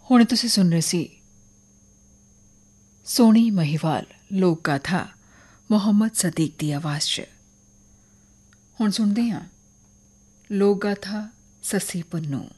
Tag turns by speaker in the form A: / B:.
A: ਹੁਣ ਤੁਸੀਂ ਸੁਣ ਰਹੇ ਸੀ ਸੋਹਣੀ ਮਹੀਵਾਲ ਲੋਕ ਗਾਥਾ ਮੁਹੰਮਦ ਸਦੀਕ ਦੀ ਆਵਾਜ਼ 'ਚ। ਹੁਣ ਸੁਣਦੇ ਹਾਂ ਲੋਕ ਗਾਥਾ ਸੱਸੀ ਪੁੰਨੂ।